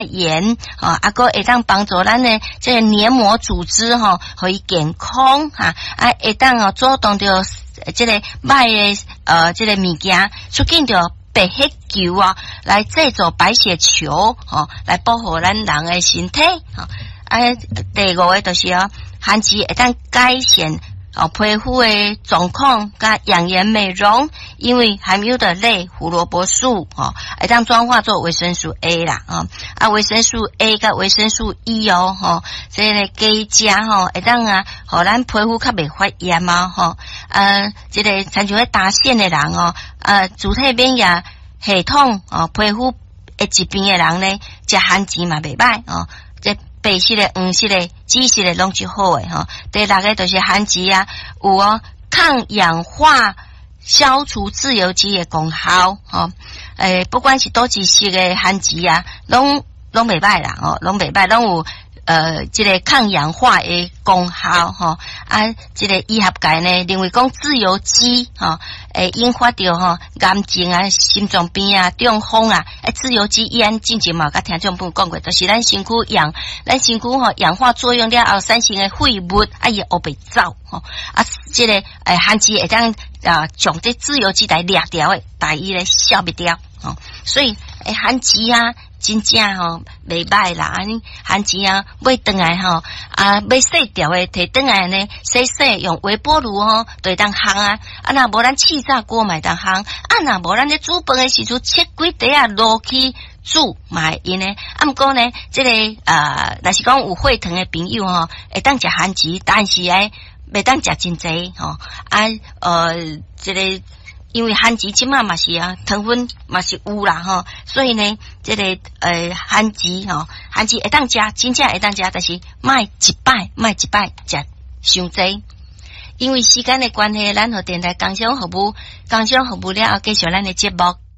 盐个会当帮助咱的这个黏膜组织可以健康会当主动着这个歹的这个物件，促进着白血球来制造白血球来保护咱人的身体第五个就是番薯会当改善皮肤的状况甲养颜美容，因为含有的类胡萝卜素会当转化做维生素 A 啦维生素 A 甲维生素 E 这个加食会当互咱皮肤较袂发炎这个参像打线的人主体免疫系统皮肤的疾病的人呢，食番薯嘛袂歹这白色的、黄色的、紫色的拢是好的第六个就是番薯有抗氧化、消除自由基的功效不管是多几色的番薯拢袂歹啦拢袂歹，拢有这个抗氧化的功效这个医学界呢认为讲自由基会引发到癌症心脏病中风自由基伊进前嘛甲听众朋友讲过，就是咱身躯氧化作用了后产生的废物伊黑白走这个番薯会当将这自由基来掠掉的，把伊来消灭掉所以番薯真正袂歹啦，番薯买回来要洗掉的摕回来呢，洗用微波炉就会当烘若无咱气炸锅嘛会当烘若无咱咧煮饭的时阵切几碟落去煮嘛会用呢不过呢这个若是讲有血糖的朋友会当食番薯，但是袂当食真济这个因为番薯即嘛嘛是糖分嘛是有啦所以呢这个番薯会当食，真正会当食，但是莫一摆食伤济。因为时间的关系，咱和电台工商服务了后继续咱的节目。